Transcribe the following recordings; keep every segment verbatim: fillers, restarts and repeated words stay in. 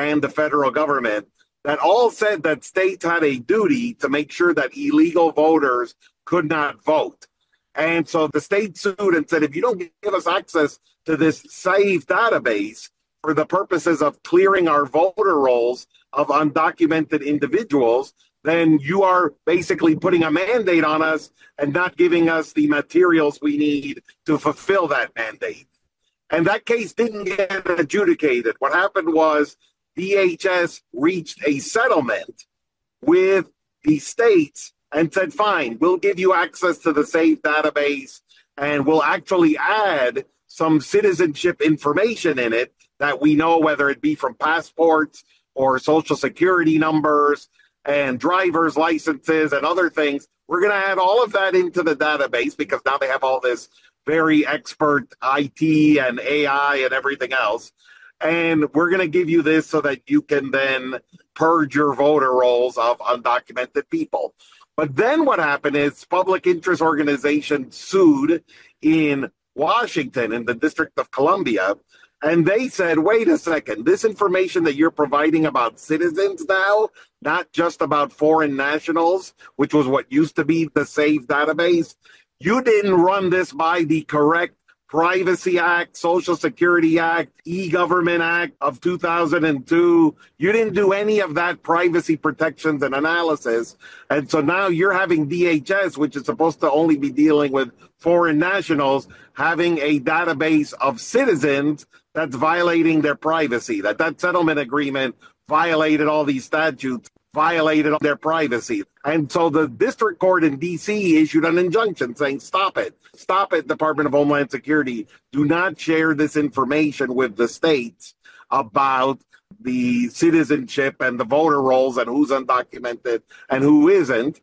and the federal government that all said that states had a duty to make sure that illegal voters could not vote. And so the state sued and said, if you don't give us access to this SAVE database for the purposes of clearing our voter rolls of undocumented individuals, then you are basically putting a mandate on us and not giving us the materials we need to fulfill that mandate. And that case didn't get adjudicated. What happened was D H S reached a settlement with the states and said, fine, we'll give you access to the SAVE database and we'll actually add some citizenship information in it that we know, whether it be from passports or social security numbers and driver's licenses and other things. We're going to add all of that into the database because now they have all this very expert I T and A I and everything else. And we're going to give you this so that you can then purge your voter rolls of undocumented people. But then what happened is public interest organizations sued in Washington, in the District of Columbia, and they said, wait a second, this information that you're providing about citizens now, not just about foreign nationals, which was what used to be the SAVE database, you didn't run this by the correct Privacy Act, Social Security Act, E-Government Act of two thousand two. You didn't do any of that privacy protections and analysis. And so now you're having D H S, which is supposed to only be dealing with foreign nationals, having a database of citizens that's violating their privacy. That that settlement agreement violated all these statutes, violated their privacy. And so the district court in D C issued an injunction saying, stop it. Stop it, Department of Homeland Security. Do not share this information with the states about the citizenship and the voter rolls and who's undocumented and who isn't.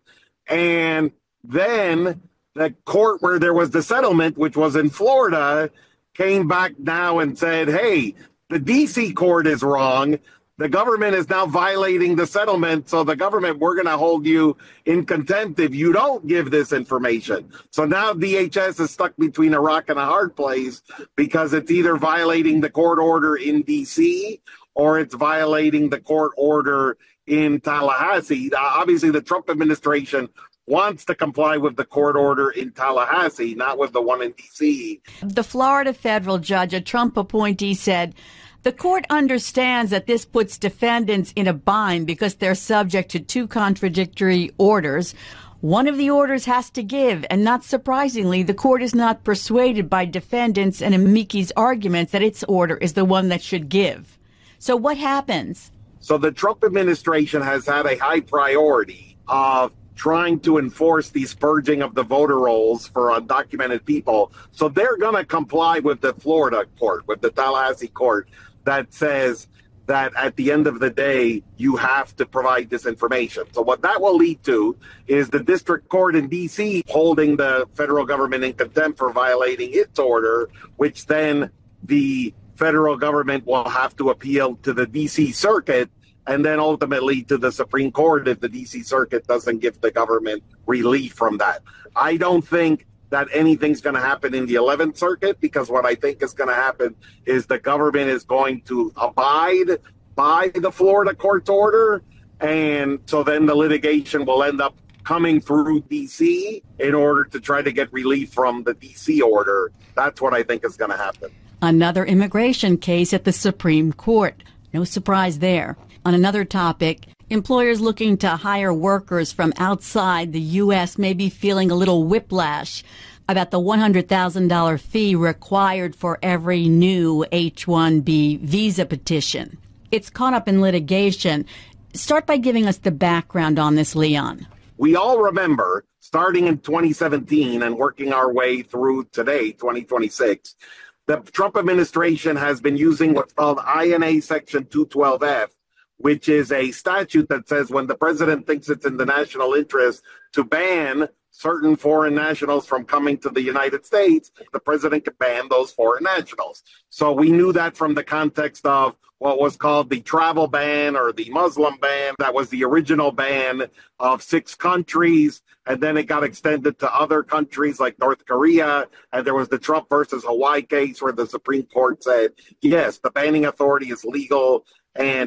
And then the court where there was the settlement, which was in Florida, came back now and said, hey, the D C court is wrong. The government is now violating the settlement. So the government, we're going to hold you in contempt if you don't give this information. So now D H S is stuck between a rock and a hard place because it's either violating the court order in D C or it's violating the court order in Tallahassee. Obviously, the Trump administration wants to comply with the court order in Tallahassee, not with the one in D C. The Florida federal judge, a Trump appointee, said, the court understands that this puts defendants in a bind because they're subject to two contradictory orders. One of the orders has to give, and not surprisingly, the court is not persuaded by defendants and amici's arguments that its order is the one that should give. So what happens? So the Trump administration has had a high priority of trying to enforce these purging of the voter rolls for undocumented people. So they're going to comply with the Florida court, with the Tallahassee court, that says that at the end of the day, you have to provide this information. So what that will lead to is the district court in D C holding the federal government in contempt for violating its order, which then the federal government will have to appeal to the D C circuit and then ultimately to the Supreme Court if the D C circuit doesn't give the government relief from that. I don't think that anything's going to happen in the eleventh Circuit, because what I think is going to happen is the government is going to abide by the Florida court's order, and so then the litigation will end up coming through D C in order to try to get relief from the D C order. That's what I think is going to happen. Another immigration case at the Supreme Court. No surprise there. On another topic, employers looking to hire workers from outside the U S may be feeling a little whiplash about the one hundred thousand dollars fee required for every new H one B visa petition. It's caught up in litigation. Start by giving us the background on this, Leon. We all remember, starting in twenty seventeen and working our way through today, twenty twenty-six, the Trump administration has been using what's called I N A Section two twelve F, which is a statute that says when the president thinks it's in the national interest to ban certain foreign nationals from coming to the United States, the president can ban those foreign nationals. So we knew that from the context of what was called the travel ban or the Muslim ban. That was the original ban of six countries, and then it got extended to other countries like North Korea, and there was the Trump versus Hawaii case where the Supreme Court said, yes, the banning authority is legal, and